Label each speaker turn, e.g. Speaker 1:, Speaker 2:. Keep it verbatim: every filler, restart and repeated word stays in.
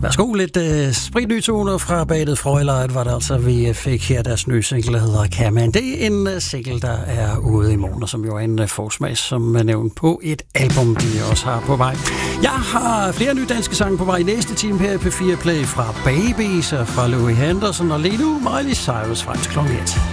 Speaker 1: Værsgo, lidt uh, spritny toner fra badet Frøjlejt, var det altså, vi fik her deres nye single, der hedder Kaman. Det er en uh, single, der er ude i morgen, som jo er en uh, forsmag, som er nævnt på et album, de også har på vej. Jeg har flere nye danske sange på vej i næste time her i P fire Play fra Babies og fra Louis Henderson, og lige nu Miley Cyrus frem til klokken et.